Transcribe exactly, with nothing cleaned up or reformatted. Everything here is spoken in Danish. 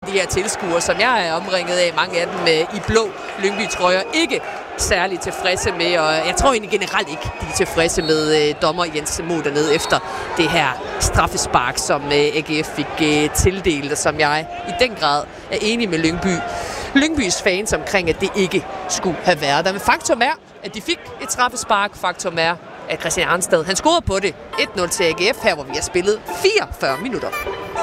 de her tilskuere, som jeg er omringet af, mange af dem øh, i blå Lyngby-trøjer, ikke særligt tilfredse med, og jeg tror egentlig generelt ikke, de er tilfredse med øh, dommer Jens Mo dernede efter det her straffespark, som øh, A G F fik øh, tildelt, og som jeg i den grad er enig med Lyngby. Lyngbys fans omkring, at det ikke skulle have været der. Men faktum er, at de fik et straffespark. Faktum er, at Christian Arnstad, han scorede på det. et nul til A G F her, hvor vi har spillet fireogfyrre minutter.